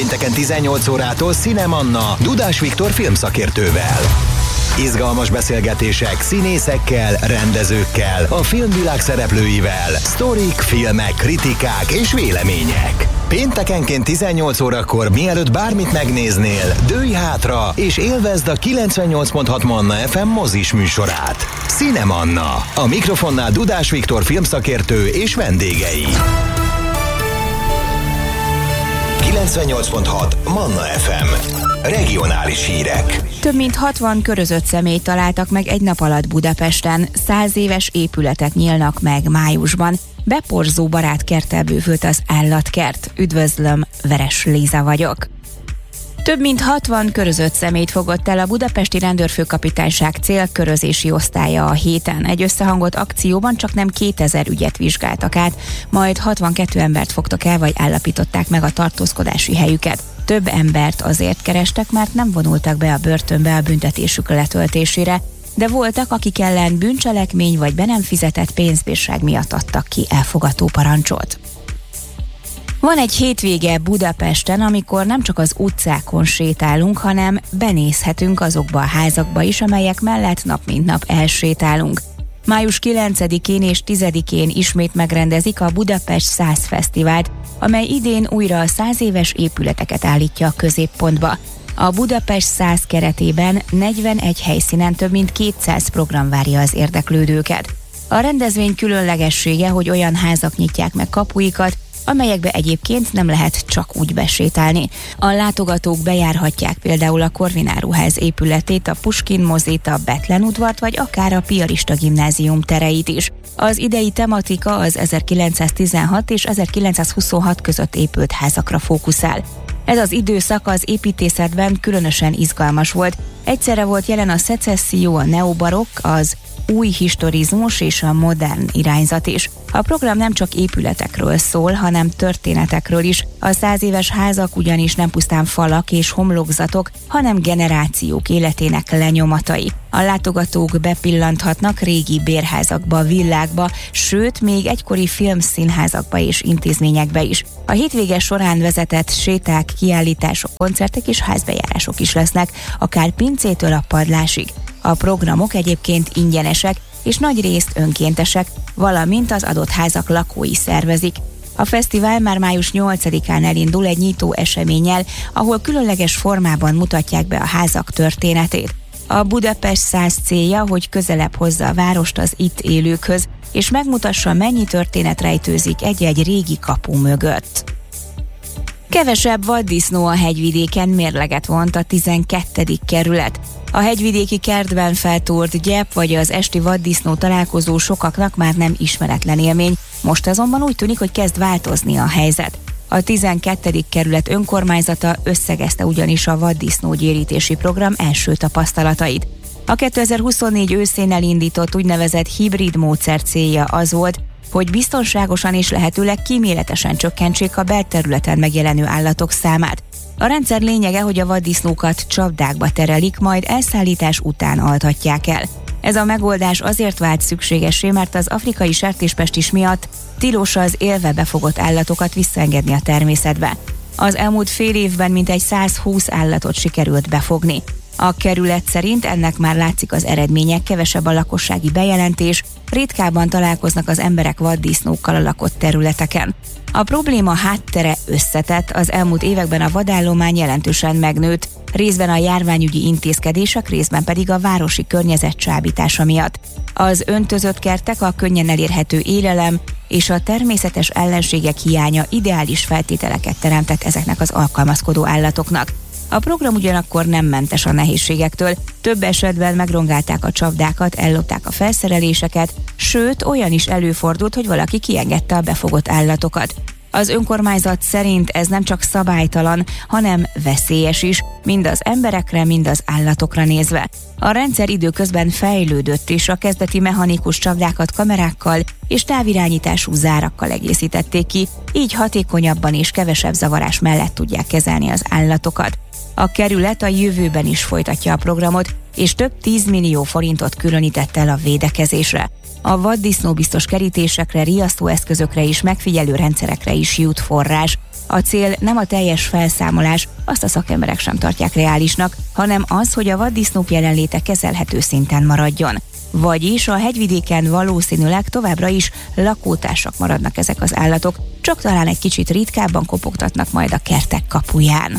pénteken 18 órától Cinemanna Dudás Viktor filmszakértővel. Izgalmas beszélgetések színészekkel, rendezőkkel, a filmvilág szereplőivel, sztorik, filmek, kritikák és vélemények. Péntekenként 18 órakor, mielőtt bármit megnéznél, dőlj hátra és élvezd a 98.6 Manna FM mozis műsorát. Cinemanna. A mikrofonnál Dudás Viktor filmszakértő és vendégei. 98.6 Manna FM. Regionális hírek. Több mint 60 körözött személyt találtak meg egy nap alatt Budapesten. 100 éves épületek nyílnak meg májusban. Beporzó barátkerttel bővült az állatkert. Üdvözlöm, Veres Léza vagyok. Több mint 60 körözött személyt fogott el a budapesti rendőrfőkapitányság célkörözési osztálya a héten. Egy összehangolt akcióban csaknem 2000 ügyet vizsgáltak át, majd 62 embert fogtak el, vagy állapították meg a tartózkodási helyüket. Több embert azért kerestek, mert nem vonultak be a börtönbe a büntetésük letöltésére, de voltak, akik ellen bűncselekmény vagy be nem fizetett pénzbírság miatt adtak ki elfogató parancsot. Van egy hétvége Budapesten, amikor nem csak az utcákon sétálunk, hanem benézhetünk azokba a házakba is, amelyek mellett nap mint nap elsétálunk. Május 9-én és 10-én ismét megrendezik a Budapest 100 Fesztivált, amely idén újra a 100 éves épületeket állítja a középpontba. A Budapest 100 keretében 41 helyszínen több mint 200 program várja az érdeklődőket. A rendezvény különlegessége, hogy olyan házak nyitják meg kapuikat, amelyekbe egyébként nem lehet csak úgy besétálni. A látogatók bejárhatják például a Korvináruház épületét, a Puskin mozit, a Bethlen udvart, vagy akár a Piarista gimnázium tereit is. Az idei tematika az 1916 és 1926 között épült házakra fókuszál. Ez az időszak az építészetben különösen izgalmas volt. Egyszerre volt jelen a szecesszió, a neobarokk, az új historizmus és a modern irányzat is. A program nem csak épületekről szól, hanem történetekről is. A 100 éves házak ugyanis nem pusztán falak és homlokzatok, hanem generációk életének lenyomatai. A látogatók bepillanthatnak régi bérházakba, villákba, sőt, még egykori filmszínházakba és intézményekbe is. A hétvége során vezetett séták, kiállítások, koncertek és házbejárások is lesznek, akár pincétől a padlásig. A programok egyébként ingyenesek és nagyrészt önkéntesek, valamint az adott házak lakói szervezik. A fesztivál már május 8-án elindul egy nyitó eseménnyel, ahol különleges formában mutatják be a házak történetét. A Budapest 100 célja, hogy közelebb hozza a várost az itt élőkhöz, és megmutassa, mennyi történet rejtőzik egy-egy régi kapu mögött. Kevesebb vaddisznó a hegyvidéken, mérleget vont a 12. kerület. A hegyvidéki kertben feltúrt gyep vagy az esti vaddisznó találkozó sokaknak már nem ismeretlen élmény, most azonban úgy tűnik, hogy kezd változni a helyzet. A 12. kerület önkormányzata összegezte ugyanis a vaddisznógyérítési program első tapasztalatait. A 2024 őszén elindított úgynevezett hibrid módszer célja az volt, hogy biztonságosan és lehetőleg kíméletesen csökkentsék a belterületen megjelenő állatok számát. A rendszer lényege, hogy a vaddisznókat csapdákba terelik, majd elszállítás után altatják el. Ez a megoldás azért vált szükségessé, mert az afrikai sertéspestis miatt tilos az élve befogott állatokat visszaengedni a természetbe. Az elmúlt fél évben mintegy 120 állatot sikerült befogni. A kerület szerint ennek már látszik az eredmények, kevesebb a lakossági bejelentés, ritkábban találkoznak az emberek vaddisznókkal a lakott területeken. A probléma háttere összetett, az elmúlt években a vadállomány jelentősen megnőtt, részben a járványügyi intézkedések, részben pedig a városi környezet csábítása miatt. Az öntözött kertek, a könnyen elérhető élelem és a természetes ellenségek hiánya ideális feltételeket teremtett ezeknek az alkalmazkodó állatoknak. A program ugyanakkor nem mentes a nehézségektől, több esetben megrongálták a csapdákat, ellopták a felszereléseket, sőt, olyan is előfordult, hogy valaki kiengedte a befogott állatokat. Az önkormányzat szerint ez nem csak szabálytalan, hanem veszélyes is, mind az emberekre, mind az állatokra nézve. A rendszer időközben fejlődött, és a kezdeti mechanikus csapdákat kamerákkal és távirányítású zárakkal egészítették ki, így hatékonyabban és kevesebb zavarás mellett tudják kezelni az állatokat. A kerület a jövőben is folytatja a programot, és több 10 millió forintot különített el a védekezésre. A vaddisznóbiztos kerítésekre, riasztóeszközökre és megfigyelő rendszerekre is jut forrás. A cél nem a teljes felszámolás, azt a szakemberek sem tartják reálisnak, hanem az, hogy a vaddisznók jelenléte kezelhető szinten maradjon. Vagyis a hegyvidéken valószínűleg továbbra is lakótársak maradnak ezek az állatok, csak talán egy kicsit ritkábban kopogtatnak majd a kertek kapuján.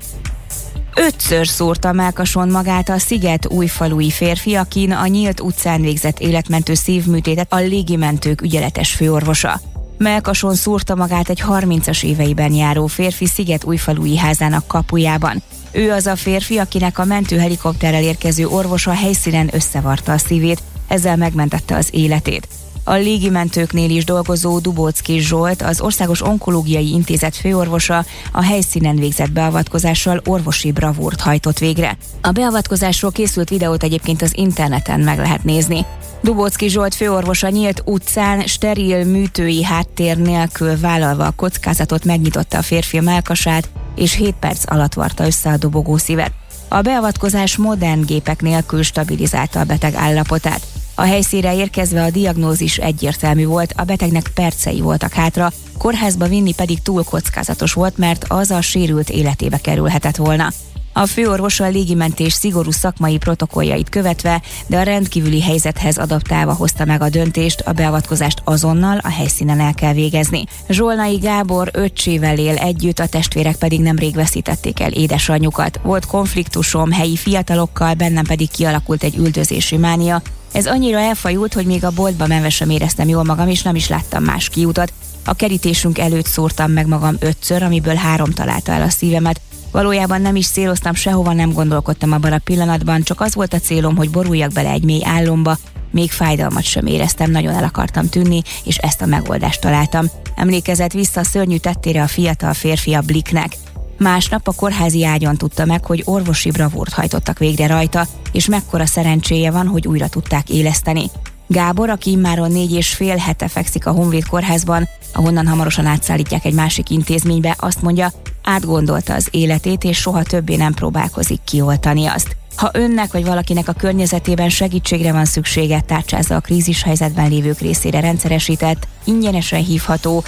5-ször szúrta mellkason magát a Szigetújfalui férfi, akin a Nyílt utcán végzett életmentő szívműtétet a légimentők ügyeletes főorvosa. Mellkason szúrta magát egy 30-as éveiben járó férfi Szigetújfalui házának kapujában. Ő az a férfi, akinek a mentőhelikopterrel érkező orvos a helyszínen összevarta a szívét, ezzel megmentette az életét. A légimentőknél is dolgozó Dubóczky Zsolt, az Országos Onkológiai Intézet főorvosa a helyszínen végzett beavatkozással orvosi bravúrt hajtott végre. A beavatkozásról készült videót egyébként az interneten meg lehet nézni. Dubóczky Zsolt főorvosa Nyílt utcán steril műtői háttér nélkül vállalva a kockázatot megnyitotta a férfi mellkasát, és 7 perc alatt varta össze a dobogó szívet. A beavatkozás modern gépek nélkül stabilizálta a beteg állapotát. A helyszínre érkezve a diagnózis egyértelmű volt, a betegnek percei voltak hátra, kórházba vinni pedig túl kockázatos volt, mert az a sérült életébe kerülhetett volna. A főorvos a légimentés szigorú szakmai protokolljait követve, de a rendkívüli helyzethez adaptálva hozta meg a döntést, a beavatkozást azonnal a helyszínen el kell végezni. Zsolnai Gábor öccsével él együtt, a testvérek pedig nemrég veszítették el édesanyjukat. Volt konfliktusom helyi fiatalokkal, bennem pedig kialakult egy üldözési mánia. Ez annyira elfajult, hogy még a boltba menve sem éreztem jól magam, és nem is láttam más kiutat. A kerítésünk előtt szúrtam meg magam 5-ször, amiből 3 találta el a szívemet. Valójában nem is céloztam, sehova nem gondolkodtam abban a pillanatban, csak az volt a célom, hogy boruljak bele egy mély álomba, még fájdalmat sem éreztem, nagyon el akartam tűnni, és ezt a megoldást találtam. Emlékezett vissza a szörnyű tettére a fiatal férfi a Bliknek. Másnap a kórházi ágyon tudta meg, hogy orvosi bravúrt hajtottak végre rajta, és mekkora szerencséje van, hogy újra tudták éleszteni. Gábor, aki immáron 4,5 hete fekszik a Honvéd kórházban, ahonnan hamarosan átszállítják egy másik intézménybe, azt mondja, átgondolta az életét, és soha többé nem próbálkozik kioltani azt. Ha önnek vagy valakinek a környezetében segítségre van szüksége, tárcsázza a krízishelyzetben lévők részére rendszeresített, ingyenesen hívható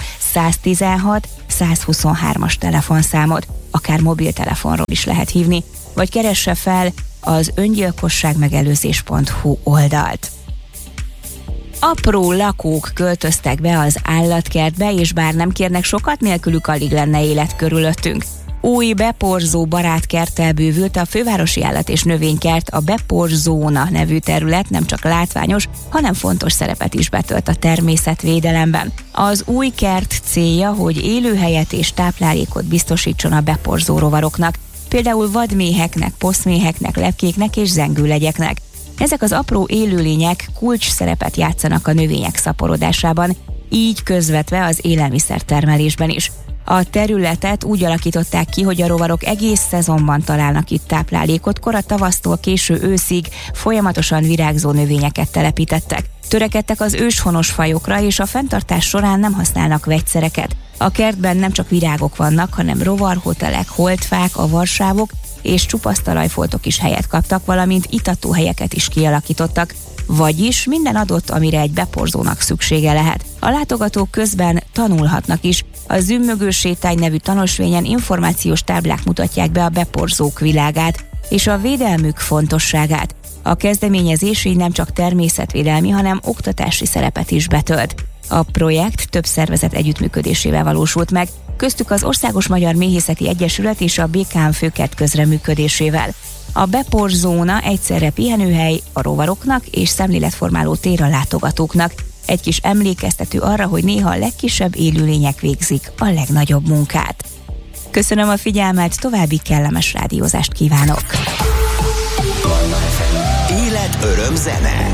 116-123-as telefonszámot, akár mobiltelefonról is lehet hívni, vagy keresse fel az öngyilkosságmegelőzés.hu oldalt. Apró lakók költöztek be az állatkertbe, és bár nem kérnek sokat, nélkülük alig lenne élet körülöttünk. Új beporzó barátkerttel bővült a fővárosi állat- és növénykert, a Beporzóna nevű terület nem csak látványos, hanem fontos szerepet is betölt a természetvédelemben. Az új kert célja, hogy élőhelyet és táplálékot biztosítson a beporzó rovaroknak, például vadméheknek, poszméheknek, lepkéknek és zengőlegyeknek. Ezek az apró élőlények kulcs szerepet játszanak a növények szaporodásában, így közvetve az élelmiszertermelésben is. A területet úgy alakították ki, hogy a rovarok egész szezonban találnak itt táplálékot, kora tavasztól késő őszig folyamatosan virágzó növényeket telepítettek. Törekedtek az őshonos fajokra, és a fenntartás során nem használnak vegyszereket. A kertben nem csak virágok vannak, hanem rovarhotelek, holtfák, avarsávok és csupasz talajfoltok is helyet kaptak, valamint itatóhelyeket is kialakítottak. Vagyis minden adott, amire egy beporzónak szüksége lehet. A látogatók közben tanulhatnak is. A Zümmögő sétány nevű tanúsvényen információs táblák mutatják be a beporzók világát és a védelmük fontosságát. A kezdeményezés így nem csak természetvédelmi, hanem oktatási szerepet is betölt. A projekt több szervezet együttműködésével valósult meg, köztük az Országos Magyar Méhészeti Egyesület és a BKM Főkert közreműködésével. A Beporzóna egyszerre pihenőhely a rovaroknak és szemléletformáló tér a látogatóknak. Egy kis emlékeztető arra, hogy néha a legkisebb élőlények végzik a legnagyobb munkát. Köszönöm a figyelmet, további kellemes rádiózást kívánok! Élet, öröm, zene.